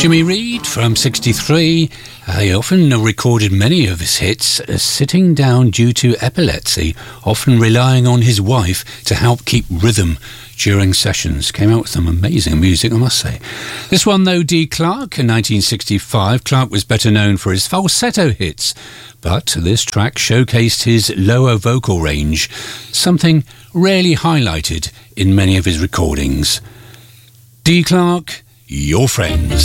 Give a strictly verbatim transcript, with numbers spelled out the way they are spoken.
Jimmy Reed from sixty-three. Uh, he often recorded many of his hits uh, sitting down due to epilepsy, often relying on his wife to help keep rhythm during sessions. Came out with some amazing music, I must say. This one, though, Dee Clark in nineteen sixty-five. Clark was better known for his falsetto hits, but this track showcased his lower vocal range, something rarely highlighted in many of his recordings. Dee Clark, Your Friends.